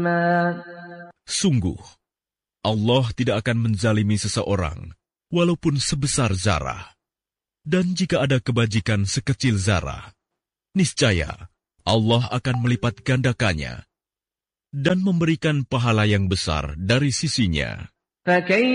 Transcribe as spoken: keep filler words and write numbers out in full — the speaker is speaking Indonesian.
Sungguh, Allah tidak akan menzalimi seseorang, walaupun sebesar zarah. Dan jika ada kebajikan sekecil zarah, niscaya Allah akan melipat gandakannya dan memberikan pahala yang besar dari sisinya.